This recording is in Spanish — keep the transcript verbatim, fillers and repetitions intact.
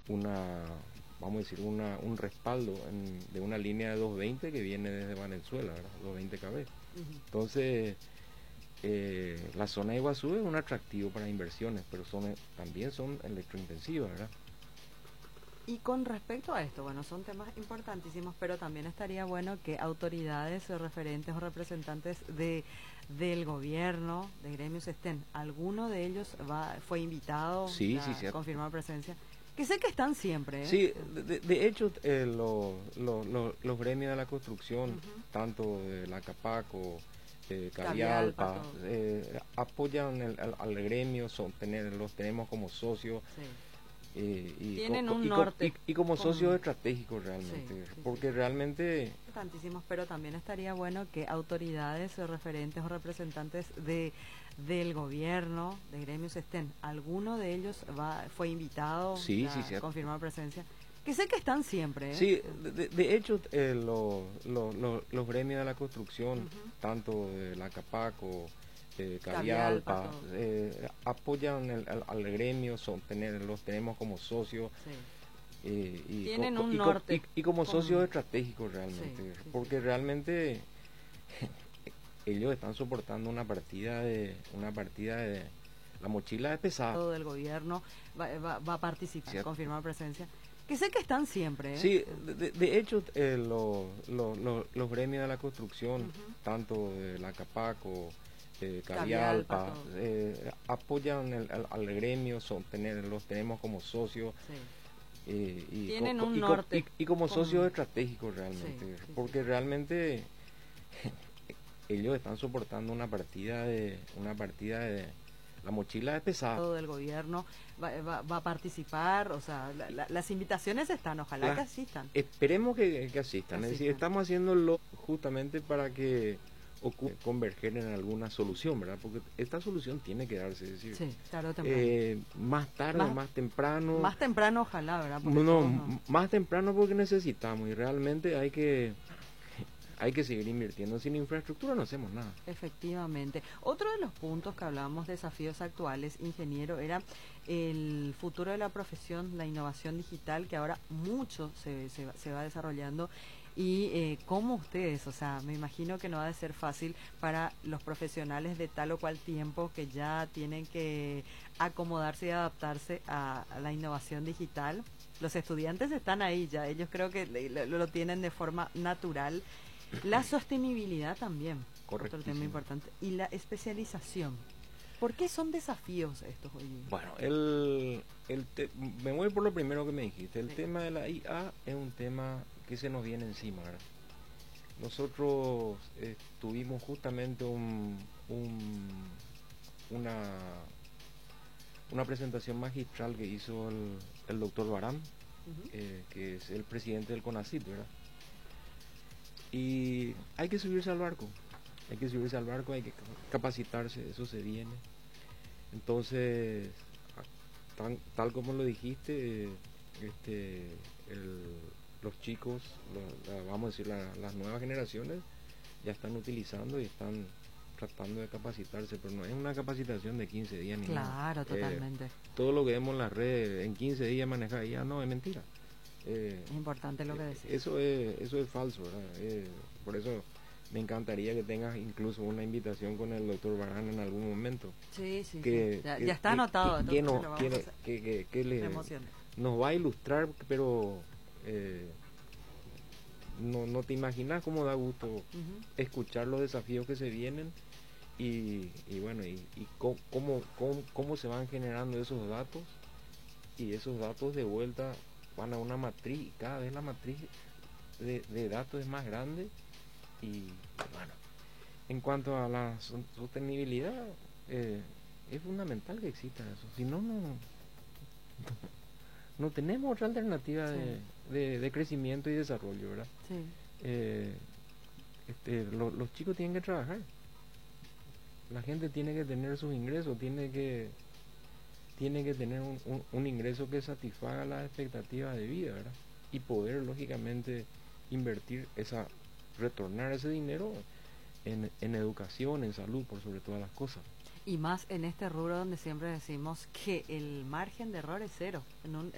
una, vamos a decir, una, un respaldo en, de una línea de doscientos veinte que viene desde Venezuela, ¿verdad? doscientos veinte kV. Uh-huh. Entonces, eh, la zona de Iguazú es un atractivo para inversiones, pero son, también son electrointensivas, ¿verdad? Y con respecto a esto, bueno, son temas importantísimos, pero también estaría bueno que autoridades o referentes o representantes de del gobierno, de gremios estén. ¿Alguno de ellos va fue invitado? Sí, la, sí, sí. Confirmado presencia. Que sé que están siempre, ¿eh? Sí, de, de hecho, eh, lo, lo, lo, los gremios de la construcción, uh-huh. tanto de la Capaco, de Cavialpa, eh, apoyan el, al, al gremio, son, tener, los tenemos como socios. Sí. Eh, y, Tienen co, un y, norte y, y como socios estratégicos realmente, sí, sí, porque sí. realmente... Tantísimos, pero también estaría bueno que autoridades o referentes o representantes de del gobierno, de gremios estén. ¿Alguno de ellos va fue invitado? Sí, sí, sí. Confirmado presencia. Que sé que están siempre, ¿eh? Sí, de, de hecho, eh, lo, lo, lo, los gremios de la construcción, uh-huh. tanto de la Capaco, de Cavialpa, eh, apoyan el, al, al gremio, son, tener, los tenemos como socios. Sí. Eh, y, Tienen co, un y, norte. Y, y como socios estratégicos realmente, sí, sí, porque sí. realmente ellos están soportando una partida de una partida de la mochila es pesada. Todo el gobierno va, va, va a participar, ¿cierto? Confirmar presencia. Que sé que están siempre, ¿eh? Sí, de, de hecho, eh, lo, lo, lo, los gremios de la construcción, uh-huh. tanto de la Capaco, de Cavialpa, Cavialpa eh, apoyan el, al, al gremio, son, tener, los tenemos como socios. Sí. Eh, y, Tienen co, un y, norte. Y, y como socios estratégicos realmente, sí, sí, porque sí. realmente ellos están soportando una partida de una partida de la mochila es pesada. Todo el gobierno va, va, va a participar, o sea, la, la, las invitaciones están, ojalá la, que asistan. Esperemos que, que asistan, que es decir, estamos haciéndolo justamente para que converger en alguna solución, ¿verdad? Porque esta solución tiene que darse, es decir, sí, tarde o temprano. Eh, más tarde, más, más temprano. Más temprano, ojalá, ¿verdad? Porque no, no, más temprano porque necesitamos y realmente hay que hay que seguir invirtiendo. Sin infraestructura no hacemos nada. Efectivamente. Otro de los puntos que hablábamos, desafíos actuales, ingeniero, era el futuro de la profesión, la innovación digital, que ahora mucho se, se, se va desarrollando. Y eh, cómo ustedes, o sea, me imagino que no ha de ser fácil para los profesionales de tal o cual tiempo que ya tienen que acomodarse y adaptarse a, a la innovación digital. Los estudiantes están ahí ya, ellos creo que lo, lo tienen de forma natural. La sostenibilidad también, otro tema importante, y la especialización. ¿Por qué son desafíos estos hoy? Bueno, el, el te, me voy por lo primero que me dijiste. El sí. tema de la I A es un tema que se nos viene encima, ¿verdad? Nosotros eh, tuvimos justamente un, un, una, una presentación magistral que hizo el, el doctor Barán, uh-huh. eh, que es el presidente del CONACYT, ¿verdad? Y hay que subirse al barco, hay que subirse al barco, hay que capacitarse, eso se viene. Entonces, tan, tal como lo dijiste, este, el, los chicos, lo, la, vamos a decir, la, las nuevas generaciones ya están utilizando y están tratando de capacitarse, pero no es una capacitación de quince días ni claro, nada. Claro, totalmente. Eh, todo lo que vemos en las redes, en quince días manejar ya no, es mentira. Eh, es importante lo que decís. Eso es, eso es falso, ¿verdad? Eh, por eso me encantaría que tengas incluso una invitación con el doctor Barán en algún momento. Sí, sí, que, sí. Ya, que, ya está anotado. Que, que, no, que, que, que, que le, nos va a ilustrar, pero eh, no, no te imaginas cómo da gusto uh-huh. escuchar los desafíos que se vienen y, y bueno, y, y cómo, cómo, cómo, cómo se van generando esos datos y esos datos de vuelta van a una matriz y cada vez la matriz de, de datos es más grande y bueno, en cuanto a la sostenibilidad eh, es fundamental que exista eso, si no no no tenemos otra alternativa sí. de, de, de crecimiento y desarrollo, ¿verdad? Sí. Eh, este, lo, los chicos tienen que trabajar, la gente tiene que tener sus ingresos, tiene que tiene que tener un, un, un ingreso que satisfaga las expectativas de vida, ¿verdad? Y poder, lógicamente, invertir esa, retornar ese dinero en, en educación, en salud, por sobre todas las cosas. Y más en este rubro donde siempre decimos que el margen de error es cero. En un,